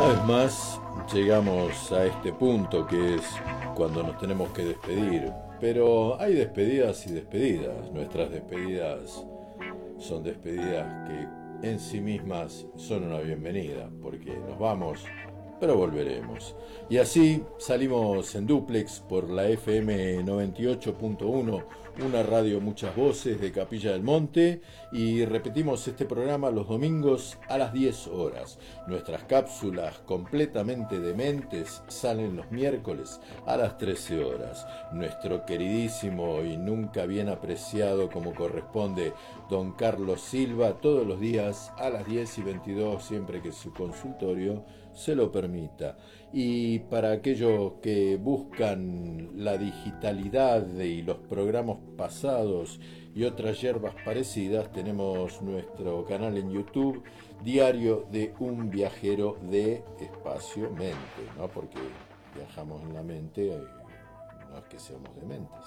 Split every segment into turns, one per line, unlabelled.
Una vez más llegamos a este punto que es cuando nos tenemos que despedir. Pero hay despedidas y despedidas. Nuestras despedidas son despedidas que en sí mismas son una bienvenida, porque nos vamos, pero volveremos. Y así salimos en dúplex por la FM 98.1, una radio muchas voces de Capilla del Monte, y repetimos este programa los domingos a las 10 horas. Nuestras cápsulas completamente dementes salen los miércoles a las 13 horas. Nuestro queridísimo y nunca bien apreciado como corresponde don Carlos Silva todos los días a las 10:22, siempre que su consultorio se lo permita. Y para aquellos que buscan la digitalidad y los programas pasados y otras hierbas parecidas, tenemos nuestro canal en YouTube, Diario de un Viajero de Espacio Mente, ¿no? Porque viajamos en la mente, no es que seamos dementes.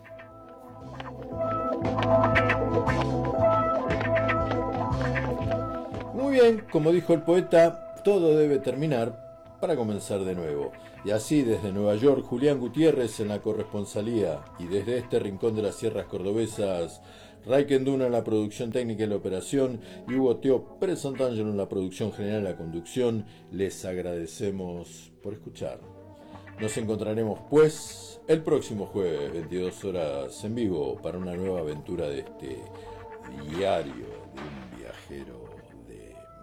Muy bien, como dijo el poeta, todo debe terminar para comenzar de nuevo. Y así desde Nueva York, Julián Gutiérrez en la corresponsalía, y desde este rincón de las sierras cordobesas, Raiken Duna en la producción técnica y la operación, y Hugo Teo Pérez Santangelo en la producción general y la conducción, les agradecemos por escuchar. Nos encontraremos pues el próximo jueves, 22 horas en vivo, para una nueva aventura de este diario de un viajero